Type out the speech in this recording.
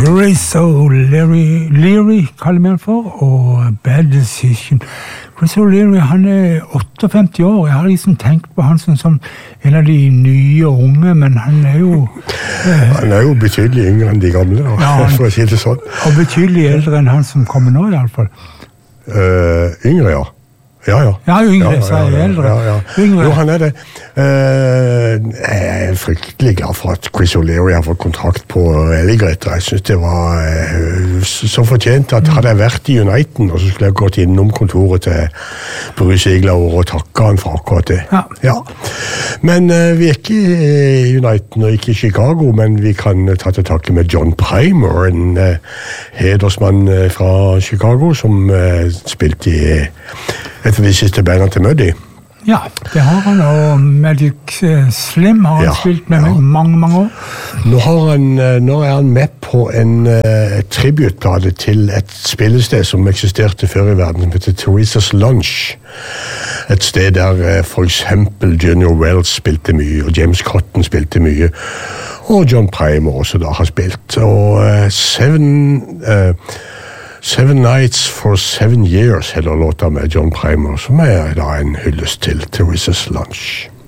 Chris O'Leary kaller vi han for, og Bad Decision. Chris O'Leary, han 58 år. Jeg har liksom tenkt på han som en av de nye unge, men han jo... Han jo betydelig yngre enn de gamle, da, ja, for å si det sånn. Og betydelig eldre enn han som kommer nå, i alle fall. Yngre, ja. Ja, yngre, så eldre. Yngre. Jo, han det. Jeg fryktelig glad for at Chris O'Leary har fått kontrakt på Alligator. Jeg synes det var så fortjent at hadde jeg vært i United, og så skulle jeg gått innom kontoret til Bruce Iglaur og takket han for akkurat det. Ja. Men vi ikke i United og ikke i Chicago, men vi kan ta til takke med John Primer, en hedersmann fra Chicago, som spilte i et av de siste bandene til Muddy. Ja, det har han, og Magic Slim har han spilt med mange år. Nå er han med på en tributplate til et spillested som eksisterte før i verden, som heter Theresa's Lunch. Et sted der for eksempel Junior Wells spilte mye, og James Cotton spilte mye, og John Primer også da har spilt. Og Seven Nights for 7 Years heter låta med John Primer, som da en hyllest til Theresa's Lunch.